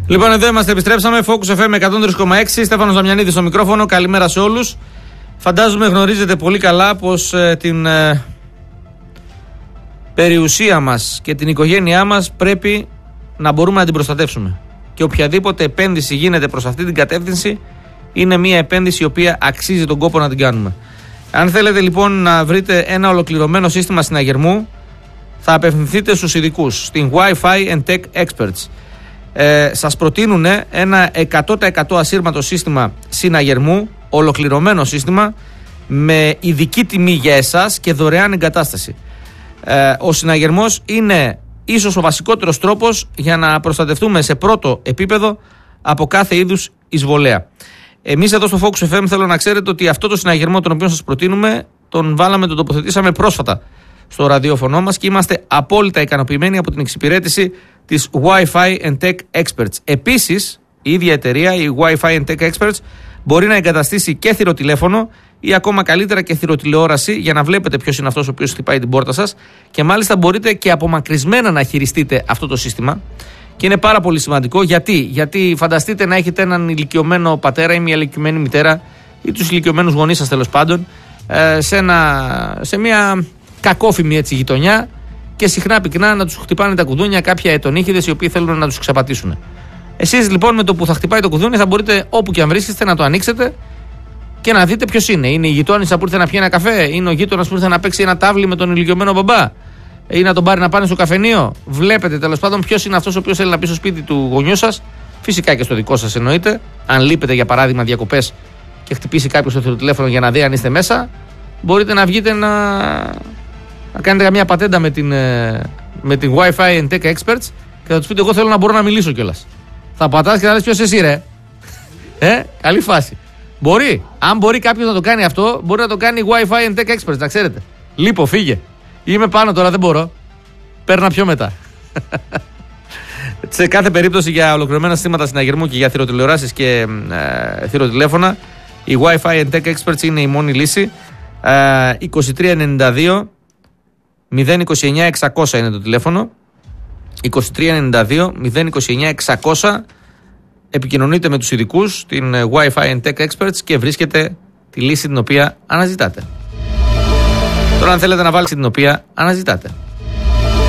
Λοιπόν, εδώ είμαστε, επιστρέψαμε. Focus FM 103,6. Στέφανος Δαμιανίδης στο μικρόφωνο. Καλημέρα σε όλους. Φαντάζομαι γνωρίζετε πολύ καλά πως την περιουσία μας και την οικογένειά μας πρέπει να μπορούμε να την προστατεύσουμε. Και οποιαδήποτε επένδυση γίνεται προς αυτή την κατεύθυνση είναι μια επένδυση η οποία αξίζει τον κόπο να την κάνουμε. Αν θέλετε λοιπόν να βρείτε ένα ολοκληρωμένο σύστημα συναγερμού, θα απευθυνθείτε στους ειδικούς, στην Wi-Fi and Tech Experts. Σας προτείνουν ένα 100% ασύρματο σύστημα συναγερμού, ολοκληρωμένο σύστημα, με ειδική τιμή για εσάς και δωρεάν εγκατάσταση. Ο συναγερμός είναι ίσως ο βασικότερος τρόπος για να προστατευτούμε σε πρώτο επίπεδο από κάθε είδους εισβολέα. Εμείς εδώ στο Focus FM θέλω να ξέρετε ότι αυτό το συναγερμό τον οποίο σας προτείνουμε τον τοποθετήσαμε πρόσφατα στο ραδιόφωνο μας και είμαστε απόλυτα ικανοποιημένοι από την εξυπηρέτηση της Wi-Fi and Tech Experts. Επίσης, η ίδια εταιρεία, η Wi-Fi and Tech Experts, μπορεί να εγκαταστήσει και θηροτηλέφωνο ή ακόμα καλύτερα και θηροτηλεόραση για να βλέπετε ποιος είναι αυτός ο οποίος χτυπάει την πόρτα σας και μάλιστα μπορείτε και απομακρυσμένα να χειριστείτε αυτό το σύστημα. Και είναι πάρα πολύ σημαντικό. Γιατί φανταστείτε να έχετε έναν ηλικιωμένο πατέρα ή μια ηλικιωμένη μητέρα ή τους ηλικιωμένους γονείς σας τέλος πάντων σε μια κακόφημη έτσι γειτονιά και συχνά πυκνά να τους χτυπάνε τα κουδούνια κάποια ετονίχηδες οι οποίοι θέλουν να τους ξαπατήσουν. Εσείς λοιπόν με το που θα χτυπάει το κουδούνι θα μπορείτε όπου και αν βρίσκεστε να το ανοίξετε και να δείτε ποιος είναι. Είναι η γειτόνισσα που ήρθε να πιει ένα καφέ, είναι ο γείτονας που ήρθε να παίξει ένα τάβλι με τον ηλικιωμένο μπαμπά, ή να τον πάρει να πάνε στο καφενείο. Βλέπετε τέλος πάντων ποιος είναι αυτός ο οποίος θέλει να πει στο σπίτι του γονιού σας, φυσικά και στο δικό σας εννοείται. Αν λείπετε για παράδειγμα διακοπές και χτυπήσει κάποιος το θηροτηλέφωνο για να δει αν είστε μέσα, μπορείτε να βγείτε να κάνετε καμία πατέντα με την Wi-Fi and Tech Experts και θα τους πείτε: εγώ θέλω να μπορώ να μιλήσω κιόλας. Θα πατάς και θα λες: ποιος εσύ ρε? Καλή φάση. Μπορεί. Αν μπορεί κάποιος να το κάνει αυτό, μπορεί να το κάνει Wi-Fi and Tech Experts, να ξέρετε. Λείπω, φύγε. Είμαι πάνω τώρα, δεν μπορώ. Παίρνα πιο μετά. Σε κάθε περίπτωση για ολοκληρωμένα συστήματα συναγερμού και για θηροτηλεοράσεις και θηροτηλέφωνα, η Wi-Fi and Tech Experts είναι η μόνη λύση. 2392 029 600 είναι το τηλέφωνο. 2392 029 600. Επικοινωνείτε με τους ειδικούς, την Wi-Fi and Tech Experts και βρίσκετε τη λύση την οποία αναζητάτε. Τώρα αν θέλετε να βάλετε την οποία αναζητάτε.